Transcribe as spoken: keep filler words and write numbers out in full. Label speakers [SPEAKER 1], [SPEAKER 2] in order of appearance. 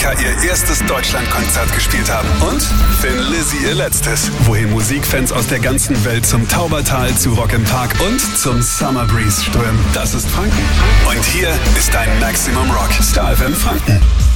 [SPEAKER 1] Monika ihr erstes Deutschlandkonzert gespielt haben. Und Thin Lizzy ihr letztes. Wohin Musikfans aus der ganzen Welt zum Taubertal, zu Rock im Park und zum Summer Breeze strömen. Das ist Franken. Und hier ist dein Maximum Rock. Star F M Franken.